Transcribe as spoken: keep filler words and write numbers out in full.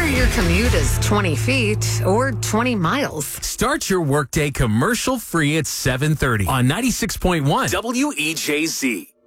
your commute is twenty feet or twenty miles. Start your workday commercial free at seven thirty on ninety-six point one W E J Z.